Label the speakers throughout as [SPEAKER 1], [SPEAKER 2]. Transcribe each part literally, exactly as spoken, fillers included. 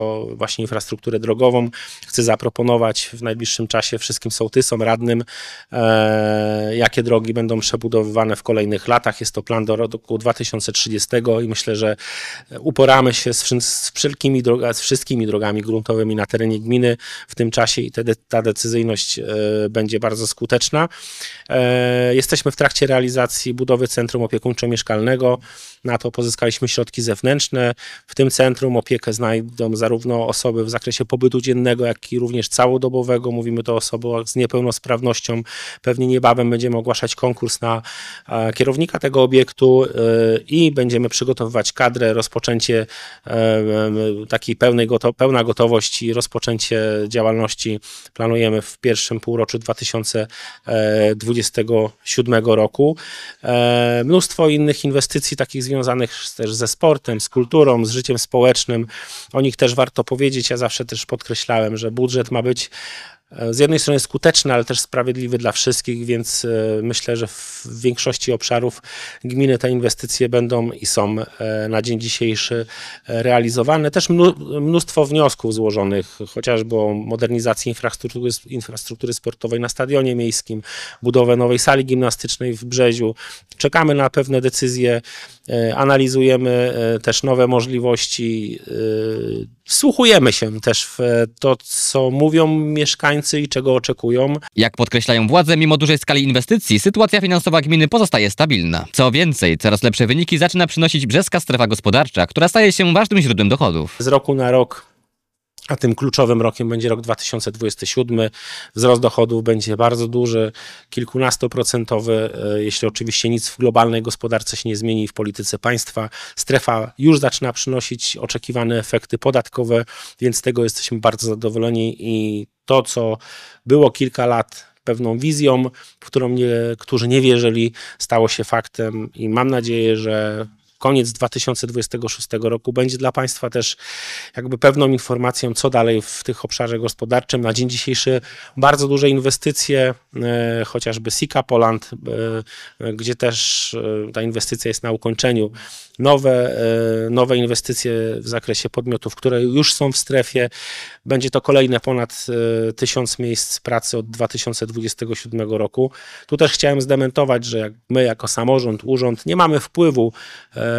[SPEAKER 1] właśnie infrastrukturę drogową. Chcę zaproponować w najbliższym czasie wszystkim sołtysom, radnym, e, jakie drogi będą przebudowywane w kolejnych latach. Jest to plan do roku dwa tysiące trzydziestego i myślę, że uporamy się z, z, wszelkimi droga, z wszystkimi drogami gruntowymi na terenie gminy w tym czasie i te, ta decyzyjność e, będzie bardzo skuteczna. E, jesteśmy w trakcie realizacji budowy centrum opiekuńczo-mieszkalnego. Na to pozyskaliśmy środki zewnętrzne. W tym centrum opiekę znajdą zarówno osoby w zakresie pobytu dziennego, jak i również całodobowego. Mówimy to o osobach z niepełnosprawnością. Pewnie niebawem będziemy ogłaszać konkurs na kierownika tego obiektu i będziemy przygotowywać kadrę, rozpoczęcie takiej pełnej goto- pełna gotowość i rozpoczęcie działalności planujemy w pierwszym półroczu dwa tysiące dwudziestego siódmego roku. Mnóstwo innych inwestycji takich związanych też ze sportem, z kulturą, z życiem społecznym. O nich też warto powiedzieć. Ja zawsze też podkreślałem, że budżet ma być z jednej strony skuteczny, ale też sprawiedliwy dla wszystkich, więc myślę, że w większości obszarów gminy te inwestycje będą i są na dzień dzisiejszy realizowane. Też mnóstwo wniosków złożonych, chociażby o modernizację infrastruktury, infrastruktury sportowej na stadionie miejskim, budowę nowej sali gimnastycznej w Brzeziu. Czekamy na pewne decyzje, analizujemy też nowe możliwości, wsłuchujemy się też w to, co mówią mieszkańcy i czego oczekują.
[SPEAKER 2] Jak podkreślają władze, mimo dużej skali inwestycji, sytuacja finansowa gminy pozostaje stabilna. Co więcej, coraz lepsze wyniki zaczyna przynosić brzeska strefa gospodarcza, która staje się ważnym źródłem dochodów.
[SPEAKER 1] Z roku na rok, a tym kluczowym rokiem będzie rok dwa tysiące dwudziesty siódmy. Wzrost dochodów będzie bardzo duży, kilkunastoprocentowy, jeśli oczywiście nic w globalnej gospodarce się nie zmieni w polityce państwa. Strefa już zaczyna przynosić oczekiwane efekty podatkowe, więc z tego jesteśmy bardzo zadowoleni i to, co było kilka lat pewną wizją, w którą niektórzy nie wierzyli, stało się faktem i mam nadzieję, że koniec dwa tysiące dwudziestego szóstego roku będzie dla państwa też jakby pewną informacją, co dalej w tych obszarze gospodarczym. Na dzień dzisiejszy bardzo duże inwestycje, e, chociażby Sika Poland, e, gdzie też e, ta inwestycja jest na ukończeniu. Nowe, e, nowe inwestycje w zakresie podmiotów, które już są w strefie. Będzie to kolejne ponad e, tysiąc miejsc pracy od dwa tysiące dwudziestego siódmego roku. Tu też chciałem zdementować, że jak my jako samorząd, urząd nie mamy wpływu e,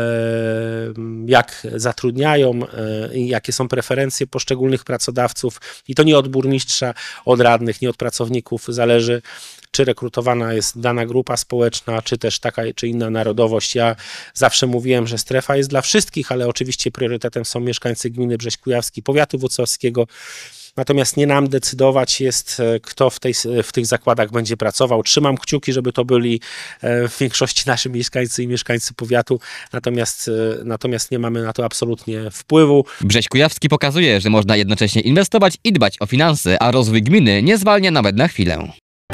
[SPEAKER 1] jak zatrudniają i jakie są preferencje poszczególnych pracodawców i to nie od burmistrza, od radnych, nie od pracowników zależy, czy rekrutowana jest dana grupa społeczna, czy też taka, czy inna narodowość. Ja zawsze mówiłem, że strefa jest dla wszystkich, ale oczywiście priorytetem są mieszkańcy gminy Brześć Kujawski, powiatu włocławskiego. Natomiast nie nam decydować jest, kto w, tej, w tych zakładach będzie pracował. Trzymam kciuki, żeby to byli w większości nasi mieszkańcy i mieszkańcy powiatu, natomiast, natomiast nie mamy na to absolutnie wpływu.
[SPEAKER 2] Brześć Kujawski pokazuje, że można jednocześnie inwestować i dbać o finanse, a rozwój gminy nie zwalnia nawet na chwilę.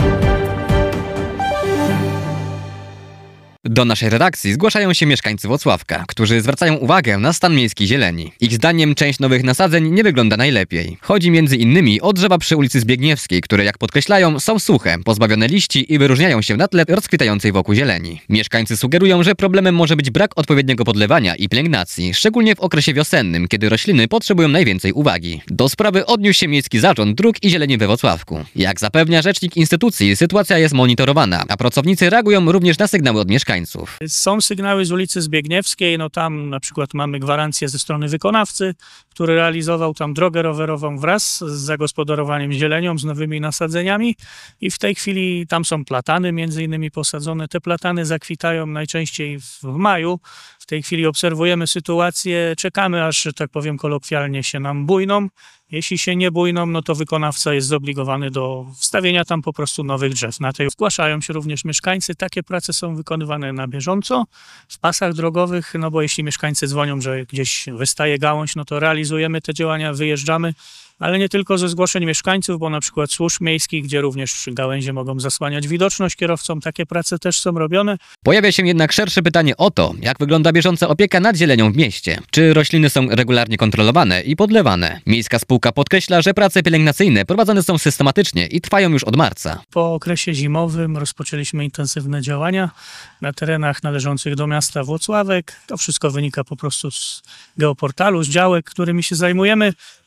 [SPEAKER 2] Do naszej redakcji zgłaszają się mieszkańcy Włocławka, którzy zwracają uwagę na stan miejskiej zieleni. Ich zdaniem część nowych nasadzeń nie wygląda najlepiej. Chodzi między innymi o drzewa przy ulicy Zbigniewskiej, które jak podkreślają są suche, pozbawione liści i wyróżniają się na tle rozkwitającej wokół zieleni. Mieszkańcy sugerują, że problemem może być brak odpowiedniego podlewania i pielęgnacji, szczególnie w okresie wiosennym, kiedy rośliny potrzebują najwięcej uwagi. Do sprawy odniósł się Miejski Zarząd Dróg i Zieleni we Włocławku. Jak zapewnia rzecznik instytucji, sytuacja jest monitorowana, a pracownicy reagują również na sygnały od mieszkańców.
[SPEAKER 3] Są sygnały z ulicy Zbigniewskiej, no tam na przykład mamy gwarancję ze strony wykonawcy, który realizował tam drogę rowerową wraz z zagospodarowaniem zielenią, z nowymi nasadzeniami i w tej chwili tam są platany między innymi posadzone. Te platany zakwitają najczęściej w maju. W tej chwili obserwujemy sytuację, czekamy aż, że tak powiem kolokwialnie, się nam bujną. Jeśli się nie bujną, no to wykonawca jest zobligowany do wstawienia tam po prostu nowych drzew. Na tej zgłaszają się również mieszkańcy. Takie prace są wykonywane na bieżąco w pasach drogowych, no bo jeśli mieszkańcy dzwonią, że gdzieś wystaje gałąź, no to realizujemy te działania, wyjeżdżamy ale nie tylko ze zgłoszeń mieszkańców, bo na przykład służb miejskich, gdzie również gałęzie mogą zasłaniać widoczność kierowcom, takie prace też są robione.
[SPEAKER 2] Pojawia się jednak szersze pytanie o to, jak wygląda bieżąca opieka nad zielenią w mieście. Czy rośliny są regularnie kontrolowane i podlewane? Miejska spółka podkreśla, że prace pielęgnacyjne prowadzone są systematycznie i trwają już od marca.
[SPEAKER 3] Po okresie zimowym rozpoczęliśmy intensywne działania na terenach należących do miasta Włocławek. To wszystko wynika po prostu z geoportalu, z działek, którymi się zajmujemy.